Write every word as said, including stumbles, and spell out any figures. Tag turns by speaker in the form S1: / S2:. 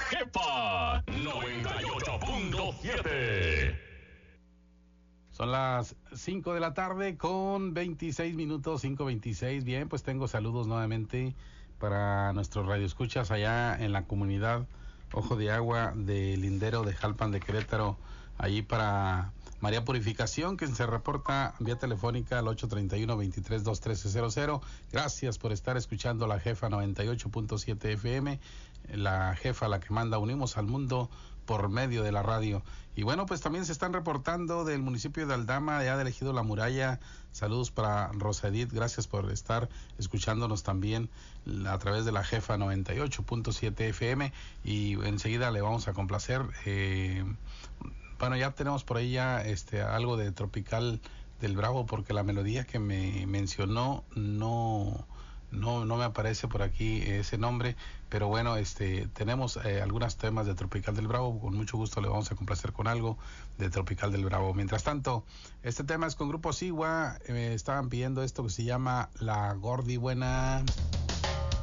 S1: Jefa noventa y ocho punto siete.
S2: Son las cinco de la tarde con veintiséis minutos, cinco veintiséis. Bien, pues tengo saludos nuevamente para nuestros radioescuchas allá en la comunidad Ojo de Agua de Lindero de Jalpan de Querétaro, allí para María Purificación, que se reporta vía telefónica al ocho treinta y uno, veintitrés, dos trece cero cero. Gracias por estar escuchando la Jefa noventa y ocho punto siete F M, la Jefa, la que manda, unimos al mundo por medio de la radio. Y bueno, pues también se están reportando del municipio de Aldama, ya de Ejido La Muralla. Saludos para Rosa Edith, gracias por estar escuchándonos también a través de la Jefa noventa y ocho punto siete F M, y enseguida le vamos a complacer. Eh, bueno, ya tenemos por ahí ya este, algo de Tropical del Bravo, porque la melodía que me mencionó no... No, no me aparece por aquí ese nombre, pero bueno, este, tenemos eh, algunos temas de Tropical del Bravo. Con mucho gusto le vamos a complacer con algo de Tropical del Bravo. Mientras tanto, este tema es con Grupo Sigua. Me eh, estaban pidiendo esto que se llama La Gordi Buena.